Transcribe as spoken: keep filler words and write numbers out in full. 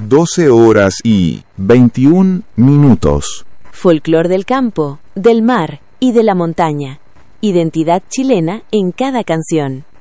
doce horas y veintiún minutos. Folclor del campo, del mar y de la montaña. Identidad chilena en cada canción.